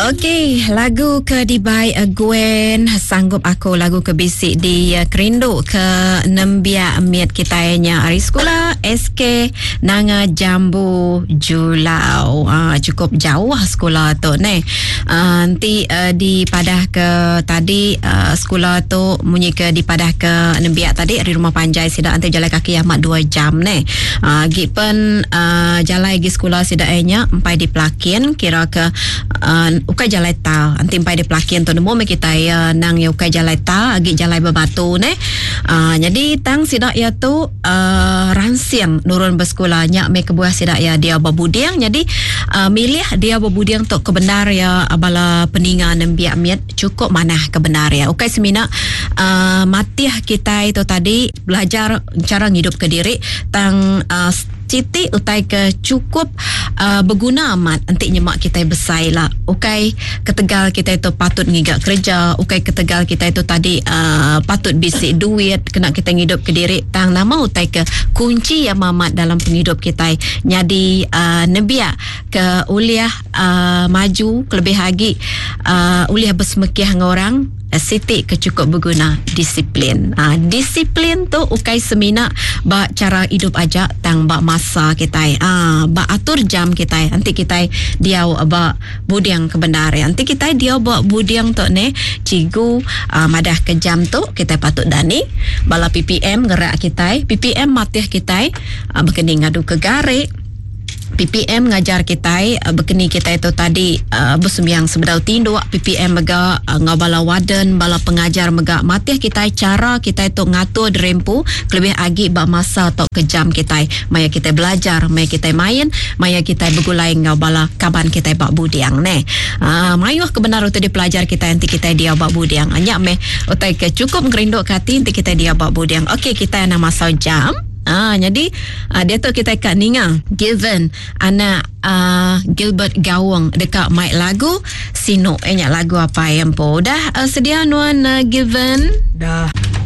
Okey, lagu ke Dibai Gwen Sanggup Aku, lagu ke bisik di Kerindu ke Nembia Miat kitanya hari sekolah SK Nanga Jambu Julau. Cukup jauh sekolah tu ni. Nanti di Padah ke tadi sekolah tu munyi ke di Padah ke Nembia tadi di Rumah Panjai sida anti jalan kaki amat 2 jam ni. Gipen jalan gi sekolah sida nya empai di Pelakin kira ke ukai jalai ta anti empai di Pelakin tu nemu me kita ya nang ya ukai jalai ta agi jalai Babatu ni. Jadi tang sida ya tu ransiang nurun bersekolahnya me kebuah sida ya dia babudiang. Jadi milih dia babudiang tu kebenar ya bala peningan Nembia miat cukup manah kebenar ya. Ukai semina matih kita itu tadi belajar cara hidup ke diri tang Siti utai ke cukup berguna amat nanti nyemak kita besai lah. Ukai ketegal kita itu patut ngigak kerja, ukai ketegal kita itu tadi patut bisik duit kena kita ngidup ke diri tang nama utai ke kunci yang mamat dalam penghidup kita. Jadi Nembia ke uliah maju lebih lagi uliah bersemekiah dengan orang Siti ke cukup berguna disiplin. Disiplin tu ukai semina ba cara hidup aja tang ba masa kita. Ba atur jam kita. Nanti kita dia ba budiang kebenar. Nanti kita dia ba budiang tu ni cigu madah ke jam tu kita patut dani bala PPM gerak kita. PPM matih kita berkeni ngadu ke garik. PPM ngajar kita berkeni kita itu tadi bersembiang sebedau tindu. PPM mega ngabala waden bala pengajar mega matih kita cara kita itu ngatur drempu lebih agi ba masa atau ke jam kita maya kita belajar maya kita main maya kita begulai ngabala kaban kita bak budiang ne. Mayuh kebenar untuk dipelajar kita nanti kita dia bak budiang anyak me utai ke cukup ngerinduk hati nanti kita dia bak budiang. Okey, kita nak masuk jam. Jadi dia tu kita kat Ninga Given anak Gilbert Gawang dekat mic lagu Sino lagu apa yang po dah sedia nuan Given dah